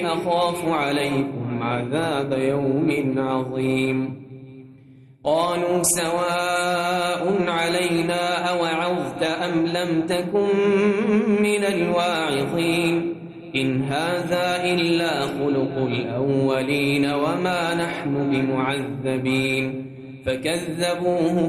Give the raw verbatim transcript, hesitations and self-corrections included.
أخاف عليكم عذاب يوم عظيم قالوا سواء علينا أوعظت أم لم تكن من الواعظين إن هذا إلا خلق الأولين وما نحن بمعذبين فكذبوه